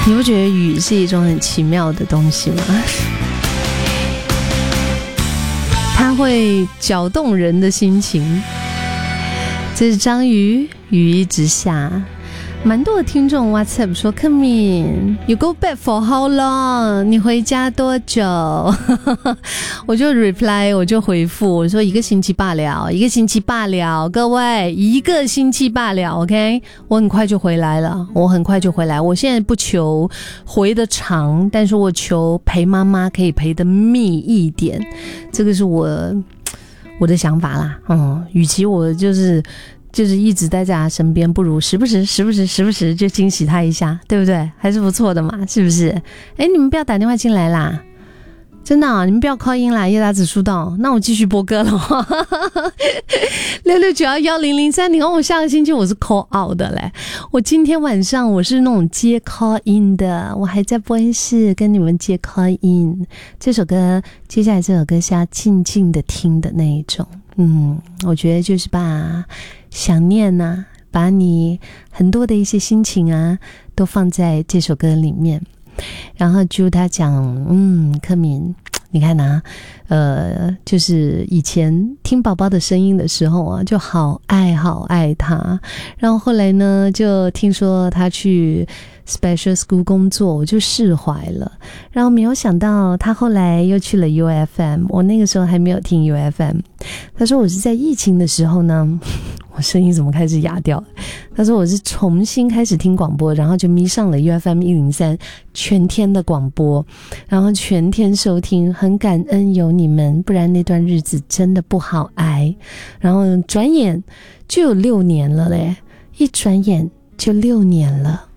你不觉得雨是一种很奇妙的东西吗？它会搅动人的心情。这是张宇，雨一直下。蛮多的听众 WhatsApp 说 Come in, you go back for how long? 你回家多久？我就 reply 我就回复我说1个星期罢了，1个星期罢了，各位1个星期罢了 OK， 我很快就回来了，我现在不求回得长，但是我求陪妈妈可以陪得密一点，这个是我的想法啦。与其我就是一直待在他身边，不如时不时就惊喜他一下，对不对？还是不错的嘛，是不是？你们不要打电话进来啦，真的你们不要 call in 啦，叶达子疏导，那我继续播歌了。66911003，你看我下个星期我是 call out 的嘞，我今天晚上我是那种接 call in 的，我还在播音室跟你们接 call in。这首歌，接下来这首歌是要静静的听的那一种。我觉得就是把想念啊，把你很多的一些心情啊，都放在这首歌里面。然后就他讲，柯敏，你看啊，就是以前听宝宝的声音的时候啊，就好爱他。然后后来呢，就听说他去 special school 工作，我就释怀了。然后没有想到他后来又去了 UFM， 我那个时候还没有听 UFM。他说我是在疫情的时候呢，我声音怎么开始哑掉了？他说我是重新开始听广播，然后就迷上了 UFM 103全天的广播，然后全天收听，很感恩有你们，不然那段日子真的不好挨。然后转眼就有6年了嘞，一转眼就6年了。